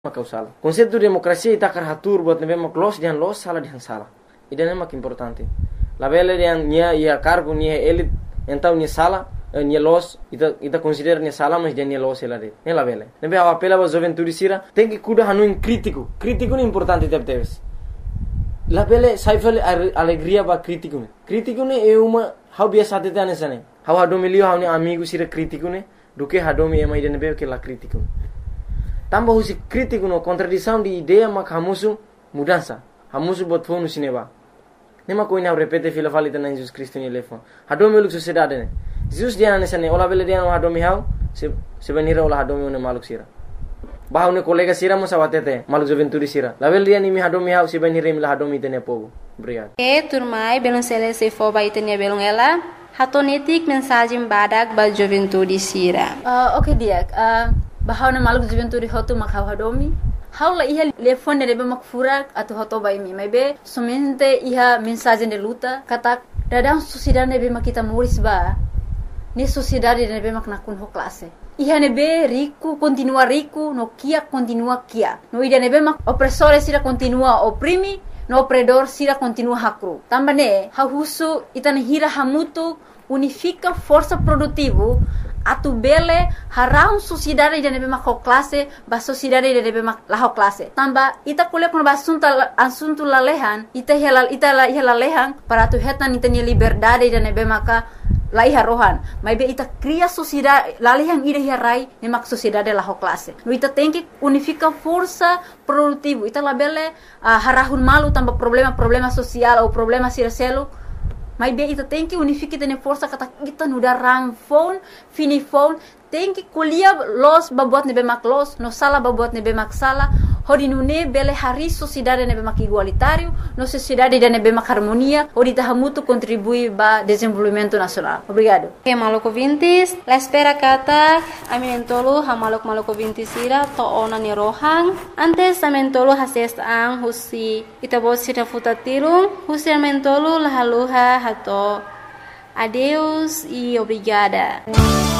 Maka usala. Konsep demokrasia ita atur buat nebe mak los dihan los salah dihan salah. Ida mak importante. La bele dihan nia ia cargo nia elit entau nia salah nia los ita considera nia salah mas dia nia los elade. Ne la bele. Nebe a apela ba juventude sira tem que kuda hanuin crítico. Crítico ni importante teves. La bele saifale alegria ba crítico ne. Crítico ne é uma how biasa tete anesane. How hadomilio how ne amigo sira crítico ne. Duke hadomi ema ida nebe que la crítico. Tambah husi crítico no contradição de ideia mak hamusu mudança. Hamusu bot fonu sineba. Nema ko ina repete fila falita na Jesus Cristo ni lefon. Hadomi uluk sociedade ne. Jesus dia na sane ola bele dia no hadomi hau se benira ola hadomi one maluk sira. Bahau ne kolega sira mo sawatete maluk juventude sira. La bele dia ni mi hadomi hau se benira mi la hadomi tene pogo. Obrigado. Turmai belum selesai fo ba itenia belum ela. Hatonetik mensagem badak ba juventude sira. Okay dia. Bahau na maluk juventude hotu makau hadomi. Hau la iha telefone rebe makfurak atau hoto bai mi. Maybe somente iha mensagem de luta kata dadang sociedade nebe makita muris ba. Ni sociedade nebe maknakun ho klase. Iha nebe riku continua riku no kia continua kia. No ida nebe mak opresore sira continua oprimi. No opredor sira continua hakru. Tambane hau husu itana hira hamutu unifica força produtivo atu bele harau sociedade de nebe mak classe ba sociedade de nebe mak la classe tamba ita kule kun ba assunto la lehan ita la lehan para tu hetan ita ni liberdade de nebe maka la iha rohan maybe ita cria sociedade la lehan ida hirai ne mak sociedade la classe no ita tem que unifica força produtivo ita la bele harahun malu tamba problema social ou problema siraselo. Mas bem, ita tem que unificar tene força kata kita nuda rang phone, fini phone, tem que kuliah los babuat nebe mak los, no sala babuat nebe mak sala, hodi nune bele hari sociedade nebe mak igualitário, no sociedade de nebe mak harmonia, hodi tahamutu contribui ba desenvolvimento nacional. Obrigado. Okay, Maluku Vintis, la espera kata aminentolo ha Maluku Vintis ira to ona ni rohang, antes amentolo hases ang husi itabot sira futatirung, husi amentolo lahaluha hato. Adeus e obrigada.